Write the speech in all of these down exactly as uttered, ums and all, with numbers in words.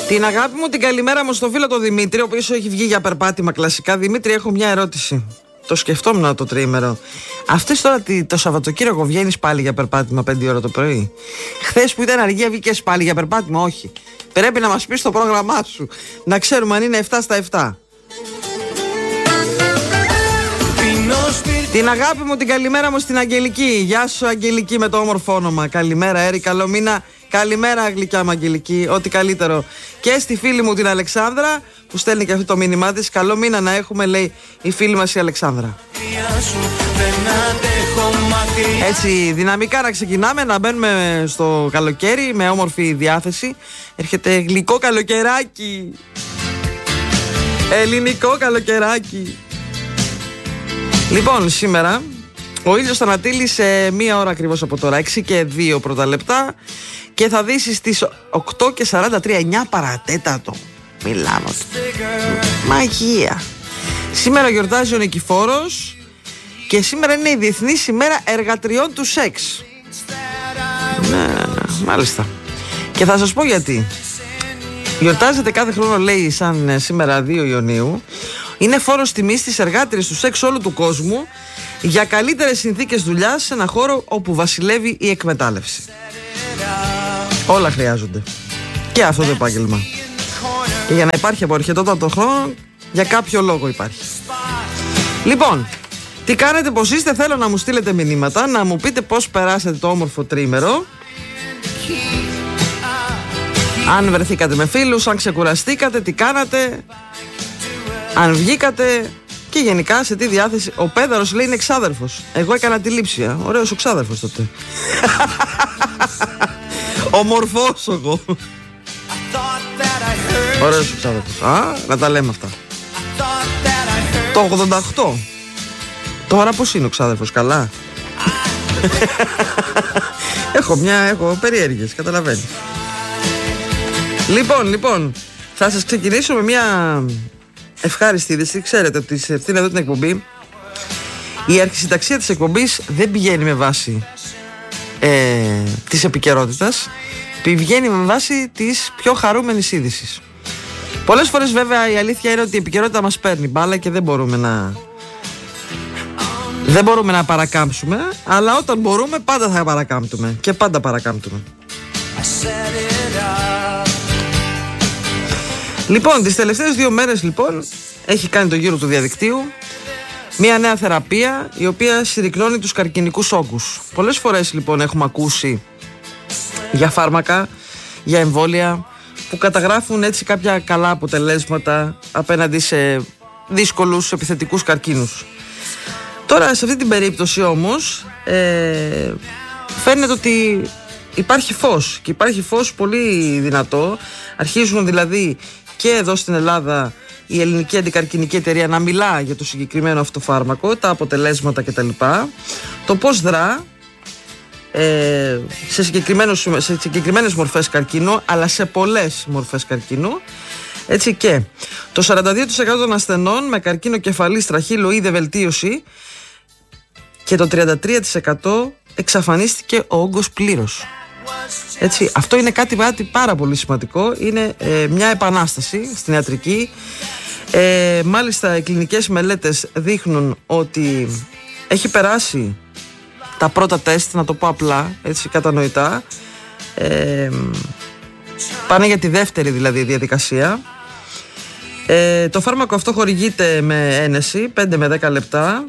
Την αγάπη μου, την καλημέρα μου στο φίλο το Δημήτρη, ο οποίος έχει βγει για περπάτημα κλασικά. Δημήτρη, έχω μια ερώτηση. Το σκεφτόμουν το τρίμερο. Αυτές τώρα το Σαββατοκύριακο βγαίνεις πάλι για περπάτημα πέντε ώρα το πρωί? Χθες που ήταν αργία βγήκες πάλι για περπάτημα? Όχι. Πρέπει να μας πεις το πρόγραμμά σου, να ξέρουμε αν είναι επτά στα επτά. Την αγάπη μου, την καλημέρα μου στην Αγγελική. Γεια σου Αγγελική με το όμορφο όνομα. Καλημέρα Έρη, καλό μήνα. Καλημέρα γλυκιά μου Αγγελική, ό,τι καλύτερο. Και στη φίλη μου την Αλεξάνδρα που στέλνει και αυτό το μήνυμά της. Καλό μήνα να έχουμε, λέει η φίλη μας η Αλεξάνδρα. Έτσι δυναμικά να ξεκινάμε, να μπαίνουμε στο καλοκαίρι με όμορφη διάθεση. Έρχεται γλυκό καλοκαιράκι, ελληνικό καλοκαιράκι. Λοιπόν, σήμερα ο ήλιος θα ανατείλει σε μία ώρα ακριβώς από τώρα, έξι και δύο πρώτα λεπτά, και θα δύσει στις οκτώ και σαράντα τρία, εννιά παρατέταρτο. Μιλάμε. Μαγεία. Σήμερα γιορτάζει ο Νικηφόρος και σήμερα είναι η Διεθνής ημέρα εργατριών του σεξ. Ναι, μάλιστα. Και θα σας πω γιατί. Γιορτάζεται κάθε χρόνο, λέει, σαν σήμερα δύο Ιουνίου. Είναι φόρος τιμής στις εργάτριες του σεξ όλου του κόσμου για καλύτερες συνθήκες δουλειάς σε ένα χώρο όπου βασιλεύει η εκμετάλλευση. Όλα χρειάζονται. Και αυτό το επάγγελμα. Και για να υπάρχει από αρχαιότατο χρόνο, για κάποιο λόγο υπάρχει. Λοιπόν, τι κάνετε, πως είστε? Θέλω να μου στείλετε μηνύματα, να μου πείτε πώς περάσατε το όμορφο τρίμερο. Αν βρεθήκατε με φίλους, αν ξεκουραστήκατε, τι κάνατε, αν βγήκατε και γενικά σε τι διάθεση. Ο Πέδαρος λέει είναι εξάδερφος. Εγώ έκανα τη λήψη. Ωραίος ο ξάδερφος τότε. Ομορφός εγώ. Ωραίος ο ξάδερφος. Α, να τα λέμε αυτά. Το ογδόντα οκτώ. Τώρα πώς είναι ο ξάδερφος? Καλά. Έχω μια, έχω περιέργειες, καταλαβαίνεις. Λοιπόν, λοιπόν, θα σας ξεκινήσω με μια ευχάριστη είδηση. Ξέρετε ότι σε αυτήν εδώ την εκπομπή η αρχισυνταξία της εκπομπής δεν πηγαίνει με βάση ε, της επικαιρότητας, πηγαίνει με βάση της πιο χαρούμενης είδησης. Πολλές φορές βέβαια η αλήθεια είναι ότι η επικαιρότητα μας παίρνει μπάλα και δεν μπορούμε να δεν μπορούμε να παρακάμψουμε, αλλά όταν μπορούμε πάντα θα παρακάμπτουμε και πάντα παρακάμπτουμε. Λοιπόν, τις τελευταίες δύο μέρες λοιπόν έχει κάνει το γύρο του διαδικτύου μια νέα θεραπεία η οποία συρρυκνώνει τους καρκινικούς όγκους. Πολλές φορές λοιπόν έχουμε ακούσει για φάρμακα, για εμβόλια που καταγράφουν έτσι κάποια καλά αποτελέσματα απέναντι σε δύσκολους επιθετικούς καρκίνους. Τώρα σε αυτή την περίπτωση όμως ε, φαίνεται ότι υπάρχει φως και υπάρχει φως πολύ δυνατό. Αρχίζουν δηλαδή και εδώ στην Ελλάδα η Ελληνική Αντικαρκινική Εταιρεία να μιλά για το συγκεκριμένο αυτό φάρμακο, τα αποτελέσματα κτλ. Το πώς δρά ε, σε, σε συγκεκριμένες μορφές καρκίνου, αλλά σε πολλές μορφές καρκίνου. Έτσι, και το σαράντα δύο τοις εκατό των ασθενών με καρκίνο κεφαλής τραχύλου είδε βελτίωση και το τριάντα τρία τοις εκατό εξαφανίστηκε ο όγκος πλήρως. Έτσι, αυτό είναι κάτι, κάτι πάρα πολύ σημαντικό. Είναι ε, μια επανάσταση στην ιατρική. ε, Μάλιστα οι κλινικές μελέτες δείχνουν ότι έχει περάσει τα πρώτα τεστ, να το πω απλά, έτσι κατανοητά. ε, Πάνε για τη δεύτερη δηλαδή διαδικασία. ε, Το φάρμακο αυτό χορηγείται με ένεση πέντε με δέκα λεπτά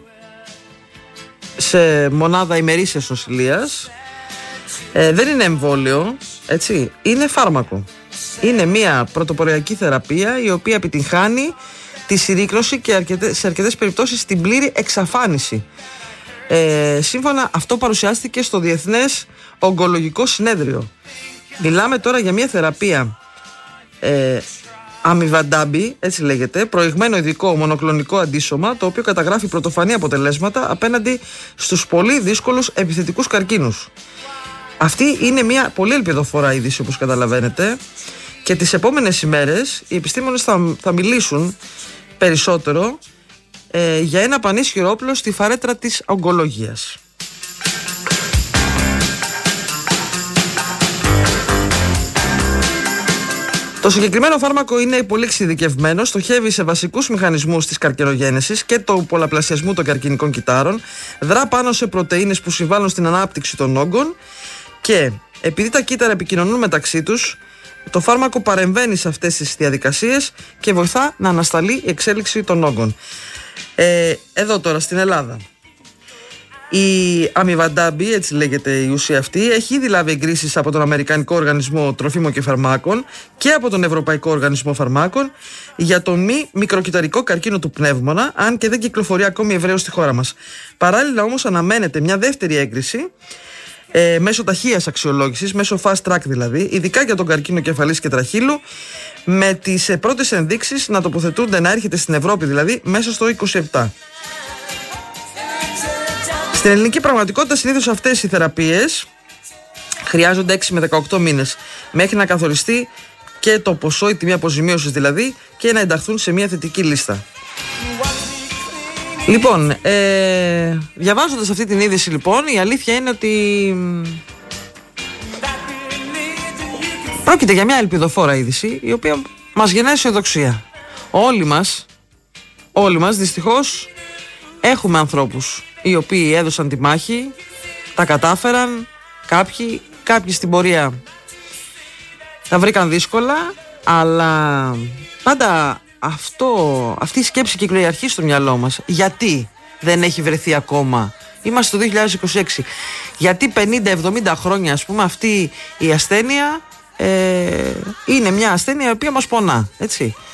σε μονάδα ημερήσιας νοσηλείας. Ε, δεν είναι εμβόλιο, έτσι, είναι φάρμακο. Είναι μια πρωτοποριακή θεραπεία η οποία επιτυγχάνει τη συρρίκνωση και αρκετές, σε αρκετές περιπτώσεις την πλήρη εξαφάνιση. Ε, σύμφωνα αυτό παρουσιάστηκε στο Διεθνές Ογκολογικό Συνέδριο. Μιλάμε τώρα για μια θεραπεία ε, αμιβαντάμπι, έτσι λέγεται, προηγμένο ειδικό μονοκλονικό αντίσωμα, το οποίο καταγράφει πρωτοφανή αποτελέσματα απέναντι στους πολύ δύσκολους επιθετικούς καρκίνους. Αυτή είναι μια πολύ ελπιδοφόρα είδηση, όπως καταλαβαίνετε, και τις επόμενες ημέρες οι επιστήμονες θα, θα μιλήσουν περισσότερο ε, για ένα πανίσχυρο όπλο στη φαρέτρα της ογκολογίας. Το συγκεκριμένο φάρμακο είναι πολύ εξειδικευμένο, στοχεύει σε βασικούς μηχανισμούς της καρκινογένεσης και του πολλαπλασιασμού των καρκινικών κυτάρων, δρά πάνω σε πρωτεΐνες που συμβάλλουν στην ανάπτυξη των όγκων και επειδή τα κύτταρα επικοινωνούν μεταξύ τους, το φάρμακο παρεμβαίνει σε αυτές τις διαδικασίες και βοηθά να ανασταλεί η εξέλιξη των όγκων. Ε, εδώ τώρα στην Ελλάδα. Η αμιβαντάμπη, έτσι λέγεται η ουσία αυτή, έχει ήδη λάβει εγκρίσεις από τον Αμερικανικό Οργανισμό Τροφίμων και Φαρμάκων και από τον Ευρωπαϊκό Οργανισμό Φαρμάκων για τον μη μικροκυταρικό καρκίνο του πνεύμονα, αν και δεν κυκλοφορεί ακόμη ευρέως στη χώρα μας. Παράλληλα όμως αναμένεται μια δεύτερη έγκριση ε, μέσω ταχείας αξιολόγησης, μέσω fast track δηλαδή, ειδικά για τον καρκίνο κεφαλής και τραχύλου, με τις ε, πρώτες ενδείξεις να τοποθετούνται να έρχεται στην Ευρώπη δηλαδή μέσα στο είκοσι επτά. Στην ελληνική πραγματικότητα συνήθως αυτές οι θεραπείες χρειάζονται έξι με δεκαοκτώ μήνες μέχρι να καθοριστεί και το ποσό, η τιμή αποζημίωσης δηλαδή, και να ενταχθούν σε μια θετική λίστα. Λοιπόν, ε, διαβάζοντας αυτή την είδηση λοιπόν, η αλήθεια είναι ότι πρόκειται για μια ελπιδοφόρα είδηση η οποία μας γεννάει αισιοδοξία. Όλοι μας, όλοι μας δυστυχώς έχουμε ανθρώπους οι οποίοι έδωσαν τη μάχη, τα κατάφεραν, κάποιοι, κάποιοι στην πορεία τα βρήκαν δύσκολα, αλλά πάντα αυτό, αυτή η σκέψη κυκλοϊαρχεί στο μυαλό μας. Γιατί δεν έχει βρεθεί ακόμα? Είμαστε το δύο χιλιάδες είκοσι έξι. Γιατί πενήντα εβδομήντα χρόνια ας πούμε αυτή η ασθένεια ε, είναι μια ασθένεια η οποία μας πονά, έτσι.